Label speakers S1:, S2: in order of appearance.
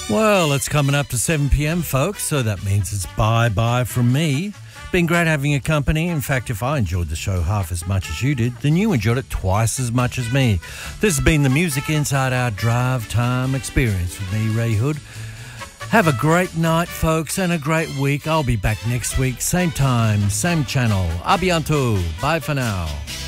S1: Well, it's coming up to 7 p.m, folks, so that means it's bye-bye from me. Been great having your company. In fact, if I enjoyed the show half as much as you did, then you enjoyed it twice as much as me. This has been the Music Inside Our Drive Time Experience with me, Ray Hood. Have a great night, folks, and a great week. I'll be back next week, same time, same channel. A bientôt. Bye for now.